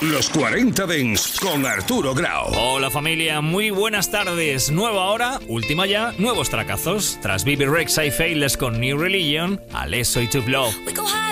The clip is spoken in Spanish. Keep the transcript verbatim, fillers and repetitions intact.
Los cuarenta Dents con Arturo Grau. Hola familia, muy buenas tardes. Nueva hora, última ya, nuevos tracazos. Tras B B Rexa y Faithless con New Religion, Alesso y To Blow.